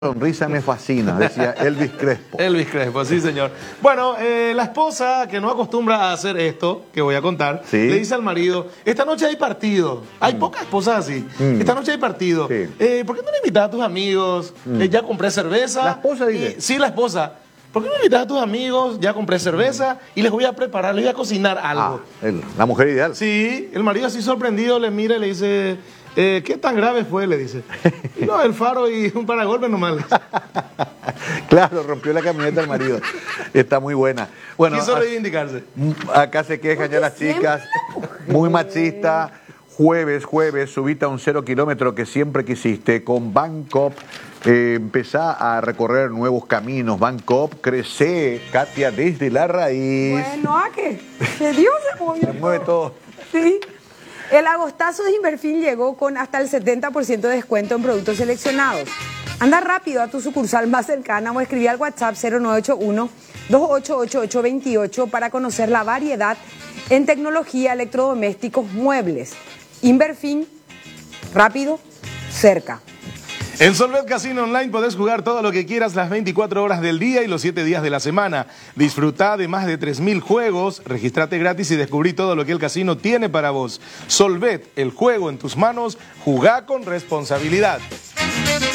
Sonrisa me fascina, decía Elvis Crespo. Elvis Crespo, sí señor. Bueno, la esposa que no acostumbra a hacer esto, que voy a contar, ¿Sí? le dice al marido, esta noche hay partido. Hay pocas esposas así. Esta noche hay partido. Sí. ¿Por qué no le invitas a tus amigos? Ya compré cerveza. ¿La esposa dice? Sí, la esposa. ¿Por qué no invitas a tus amigos? Ya compré cerveza y les voy a preparar, les voy a cocinar algo. La mujer ideal. Sí, el marido así sorprendido le mira y le dice... ¿qué tan grave fue? Le dice. No, el faro y un paragolpe nomás. Claro, rompió la camioneta del marido. Está muy buena. Bueno, Quiso reivindicarse. acá se quejan ya las chicas. Muy machista. Jueves, subite a un 0 kilómetro que siempre quisiste. Con Bancop, empezá a recorrer nuevos caminos. Bancop, crece, Katia, desde la raíz. Bueno, ¿a qué? Que Dios se movió. Se mueve todo. Sí. El agostazo de Inverfin llegó con hasta el 70% de descuento en productos seleccionados. Anda rápido a tu sucursal más cercana o escribí al WhatsApp 0981-288828 para conocer la variedad en tecnología, electrodomésticos, muebles. Inverfin, rápido, cerca. En Solvet Casino Online podés jugar todo lo que quieras las 24 horas del día y los 7 días de la semana. Disfrutá de más de 3.000 juegos, registrate gratis y descubrí todo lo que el casino tiene para vos. Solvet, el juego en tus manos, jugá con responsabilidad.